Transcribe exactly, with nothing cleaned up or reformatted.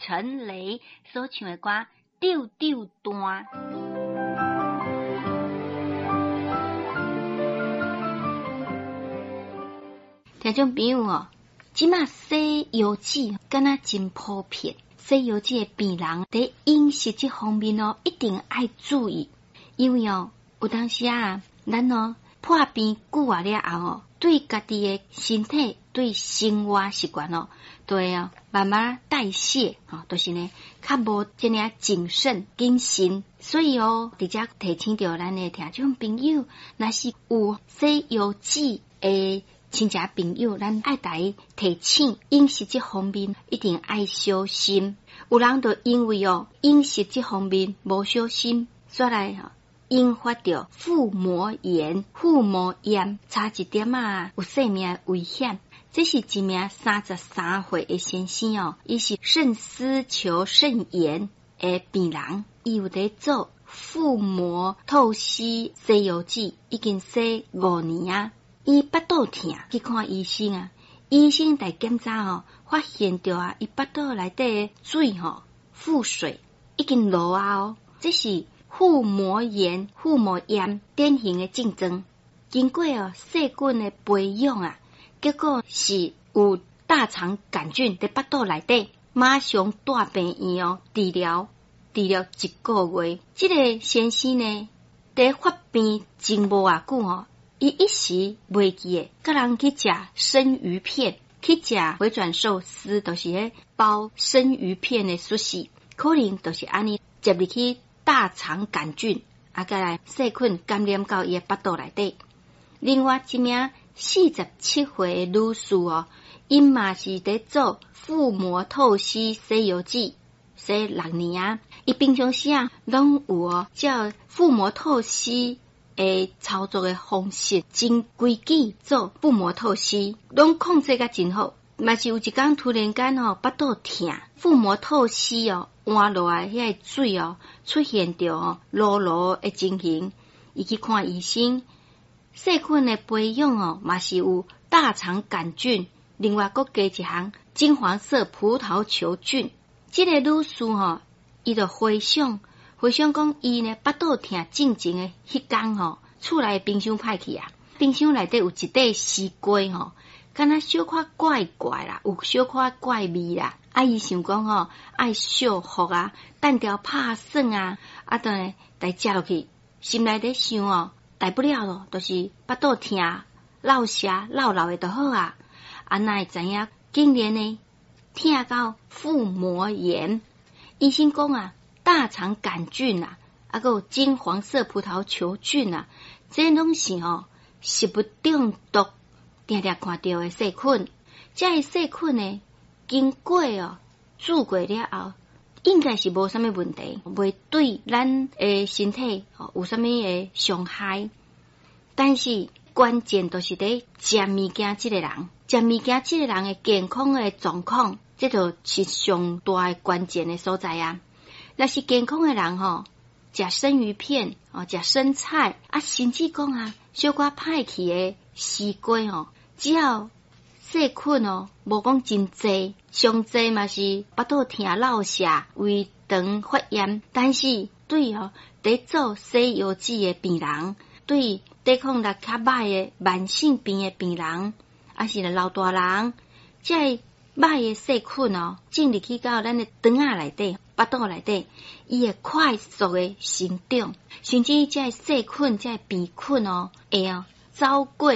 陈雷所唱的歌《丢丢单》。听众朋友哦，即马西药剂敢若真普遍，西药剂的病人在饮食这方面哦，一定爱注意，因为哦，有当时啊，咱哦破病久啊了后哦，对家己的身体、对生活习惯哦，都会哦慢慢代谢哦，都、就是呢，较无这样谨慎谨慎，所以哦，直接提醒到咱的听众朋友，若是有西药剂的亲戚朋友，咱爱大提醒饮食这方面一定爱小心。有人就因为哦饮食这方面无小心，所来哦引发到腹膜炎、腹膜炎，差一点啊有生命危险。这是一名三十三岁的先生哦，伊是肾丝球肾炎的病人，伊有在做腹膜透析西药剂，已经洗五年啊。伊腹肚痛去看医生啊，医生来检查哦，发现到啊，伊腹肚内底水吼、哦、腹水已经落啊哦，这是腹膜炎、腹膜炎典型的症状。经过哦细菌的培养啊，结果是有大肠杆菌在腹肚内底，马上带病院哦治疗，治疗一个月。这个先生呢，在发病真无偌久哦。伊一时袂记诶，甲人去食生鱼片，去食回转寿司，都、就是迄包生鱼片诶寿司，可能都是安尼接入去大肠杆菌，啊，再来细菌感染到伊诶腹肚内底。另外一名四十七岁诶女士哦，因嘛是在做腹膜透析西药剂，洗六年啊，伊平常时啊拢有哦叫腹膜透析。诶，操作的方式真规矩，做腹膜透析，拢控制甲真好。嘛是有一天突然间哦，腹肚痛，腹膜透析哦，换落来遐水哦，出现着哦落落的情形，伊去看医生，细菌的培养哦，嘛是有大肠杆菌，另外搁加一项金黄色葡萄球菌。这个女士哦，伊就回想。回想讲，伊呢腹肚痛进前的迄天吼，厝内冰箱歹去啊，冰箱内底有一块西瓜吼，敢若小可怪怪啦，有小可怪味啦。啊，伊想讲吼，爱小福啊，蛋条拍算啊，啊，等呢，来食落去，心内底想哦，大不了咯，就是腹肚痛，落瀉落落的就好啊。啊，哪会知影，竟然呢，痛到腹膜炎，医生讲啊。大肠杆菌啊，啊个金黄色葡萄球菌啊，这拢是哦食物中毒，定定看到的细菌。这些细菌呢，经过哦煮过了后，应该是无啥物问题，袂对咱的身体哦有啥物的伤害。但是关键都是在食物件，这个人食物件，这个人的健康的状况，这就是上大的关键的所在啊。若是健康的人吼，食生鱼片哦，食生菜啊，甚至讲啊，小可歹去的西瓜哦，只要细菌哦，无讲真济，上济嘛是腹肚痛、落瀉、胃肠发炎，但是对哦，在做西药剂的病人，对抵抗力较歹的慢性病的病人，啊是老大人，这歹的细菌哦，进入去到咱的肠仔内底。腹肚内底，伊会快速的成长，甚至这细菌、这病菌哦，会哦走过